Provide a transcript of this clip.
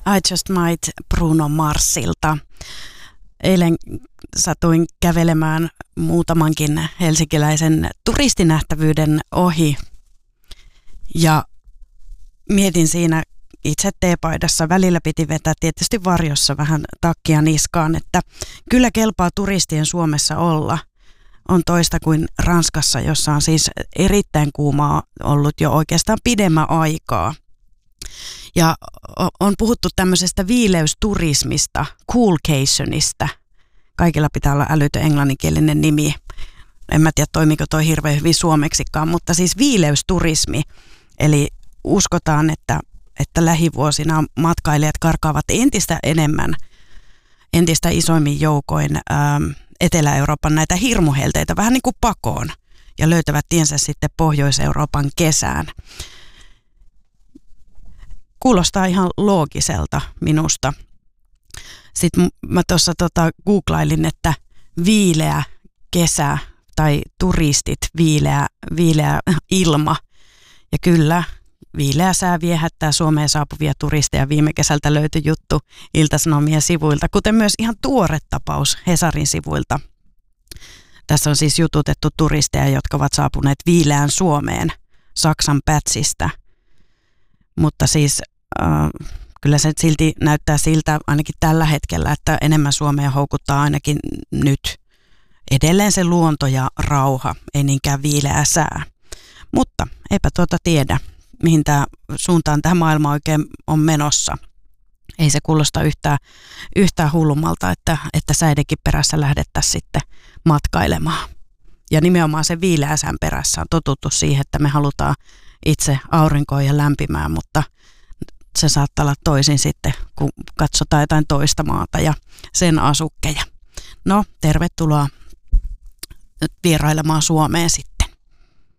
I Just Might Bruno Marsilta. Eilen satuin kävelemään muutamankin helsinkiläisen turistinähtävyyden ohi ja mietin siinä itse teepaidassa. Välillä piti vetää tietysti varjossa vähän takkia niskaan, että kyllä kelpaa turistien Suomessa olla. On toista kuin Ranskassa, jossa on siis erittäin kuumaa ollut jo oikeastaan pidemmän aikaa. Ja on puhuttu tämmöisestä viileysturismista, coolcationista. Kaikilla pitää olla älytön englanninkielinen nimi. En mä tiedä, toimiko toi hirveän hyvin suomeksikaan, mutta siis viileysturismi. Eli uskotaan, että lähivuosina matkailijat karkaavat entistä enemmän, entistä isoimmin joukoin Etelä-Euroopan näitä hirmuhelteitä vähän niin kuin pakoon ja löytävät tiensä sitten Pohjois-Euroopan kesään. Kuulostaa ihan loogiselta minusta. Sitten mä tuossa googlailin, että viileä kesä tai turistit, viileä ilma. Ja kyllä, viileä sää viehättää Suomeen saapuvia turisteja. Viime kesältä löytyi juttu Ilta-Sanomien sivuilta, kuten myös ihan tuore tapaus Hesarin sivuilta. Tässä on siis jututettu turisteja, jotka ovat saapuneet viileään Suomeen Saksan Pätsistä. Mutta siis kyllä se silti näyttää siltä ainakin tällä hetkellä, että enemmän Suomea houkuttaa ainakin nyt edelleen se luonto ja rauha, ei niinkään viileä sää. Mutta eipä tiedä, mihin tämä suuntaan tämä maailma oikein on menossa. Ei se kuulosta yhtään hullummalta, että säidenkin perässä lähdettäisiin sitten matkailemaan. Ja nimenomaan se viileä sään perässä on totuttu siihen, että me halutaan itse aurinkoon ja lämpimään, mutta se saattaa olla toisin sitten, kun katsotaan jotain toista maata ja sen asukkeja. No, tervetuloa vierailemaan Suomeen sitten.